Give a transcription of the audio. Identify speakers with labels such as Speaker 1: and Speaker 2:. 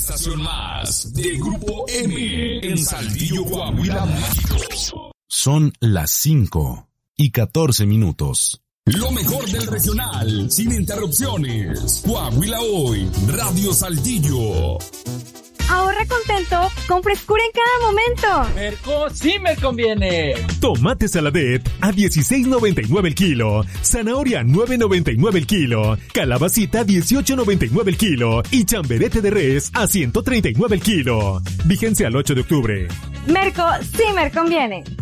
Speaker 1: Estación más del Grupo M en Saltillo, Coahuila, México.
Speaker 2: Son las 5:14.
Speaker 1: Lo mejor del regional, sin interrupciones. Coahuila Hoy, Radio Saltillo.
Speaker 3: Ahorra contento con frescura en cada momento.
Speaker 4: Merco sí me conviene.
Speaker 5: Tomate Saladet a $16.99 el kilo. Zanahoria 9.99 el kilo. Calabacita 18.99 el kilo. Y chamberete de res a $139 el kilo. Vigencia al 8 de octubre.
Speaker 3: Merco sí me conviene.